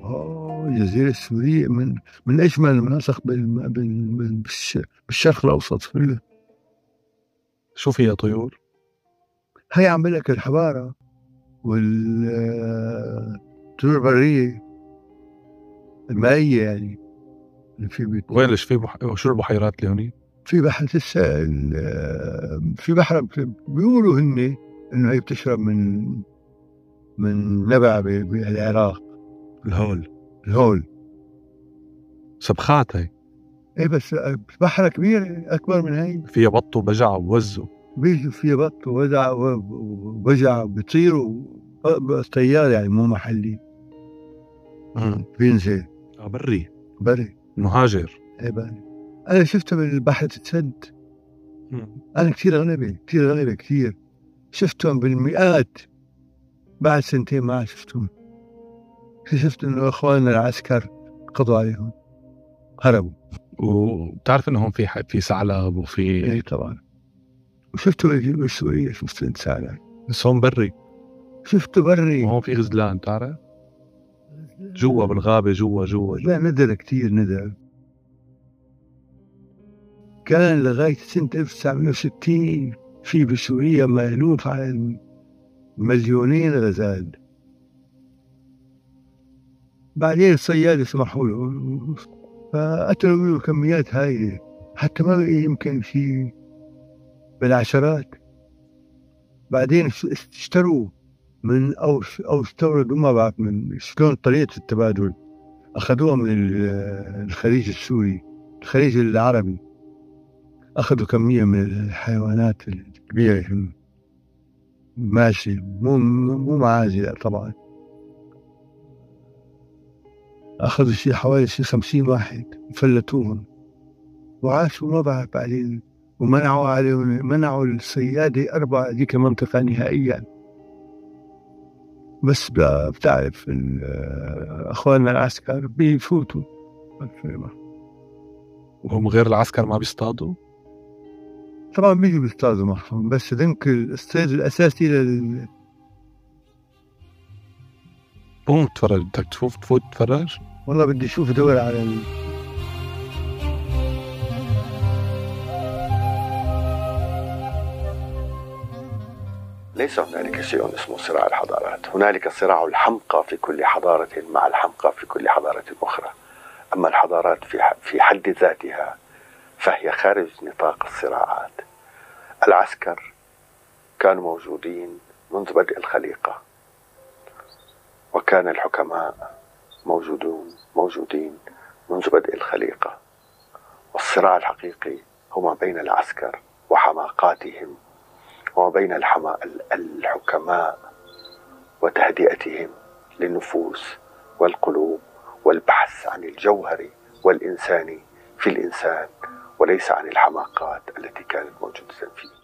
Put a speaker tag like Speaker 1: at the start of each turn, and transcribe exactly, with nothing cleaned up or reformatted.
Speaker 1: آه الجزيرة السورية من من أجمل المناطق بال بال بالش بالشرق الأوسط كله.
Speaker 2: شو فيها طيور؟
Speaker 1: هي عم باقول لك الحبارة وال الطيور البرية المائية يعني اللي في بت
Speaker 2: وين ليش في بح... شو البحيرات اللي هونيك؟
Speaker 1: في بحر لسه ال في بحر بيقولوا هن إنه هي بتشرب من من نبع ب بالعراق.
Speaker 2: الهول.
Speaker 1: الهول.
Speaker 2: سبخات هي.
Speaker 1: إيه بس بحرها كبير أكبر من هي.
Speaker 2: فيها بط وبجع ووزو.
Speaker 1: بيجوا فيها بط ووزع وبجع بيطيروا طيار يعني مو محلي.
Speaker 2: امم
Speaker 1: بينزل.
Speaker 2: آه بري.
Speaker 1: بري.
Speaker 2: مهاجر.
Speaker 1: إيه بري. أنا شفته بالبحر تتسد. أنا كتير غلبة كتير غلبة كتير شفتهم بالمئات. بعد سنتين ما شفتهم. شفت إنه إخواننا العسكر قضوا عليهم هربوا.
Speaker 2: وبتعرف إنه هون في ح... في ثعلب وفي
Speaker 1: إيه طبعا. وشفته بالسورية شفت إنسان
Speaker 2: بس هون بري.
Speaker 1: شفته بري.
Speaker 2: وهون في غزلان تعرف؟ جوا بالغابة جوا جوا.
Speaker 1: لا ندر كتير ندر. كان لغاية سنة ألف وتسعمائة وستين في بسوريا مألوف على مليونين غزال. بعدين الصيادة سمحوا له فقتلوا منه كميات هائلة حتى ما بقي يمكن في بالعشرات. بعدين اشتروا من أو أو استوردوا ما بعرف من شلون طريقة التبادل. أخذوها من الخليج السوري الخليج العربي. أخذوا كمية من الحيوانات الكبيرة ماشي مو مو معازي طبعا. أخذوا شيء حوالي شيء خمسين واحد فلتوهم وعاشوا ما بعرف بعدين. ومنعوا عليهم منعوا الصيادة أربع ذيك المنطقة نهائيا. بس بتعرف أخواننا العسكر بيفوتوا.
Speaker 2: وهم غير العسكر ما بيصطادوا؟
Speaker 1: طبعا بيجوا بيصطادوا معهم بس ذنك الصيد الأساسي لل
Speaker 2: قوم تفرج بدك تفوت تفوت تفرج؟
Speaker 1: والله بدي أشوف دور على ال...
Speaker 3: ليس هنالك شيء اسمه صراع الحضارات. هنالك صراع الحمقى في كل حضارة مع الحمقى في كل حضارة أخرى. أما الحضارات في حد ذاتها فهي خارج نطاق الصراعات. العسكر كانوا موجودين منذ بدء الخليقة وكان الحكماء موجودون موجودين منذ بدء الخليقة. والصراع الحقيقي هو ما بين العسكر وحماقاتهم وما بين الحكماء وتهدئتهم للنفوس والقلوب والبحث عن الجوهر والإنساني في الإنسان وليس عن الحماقات التي كانت موجودة فيه.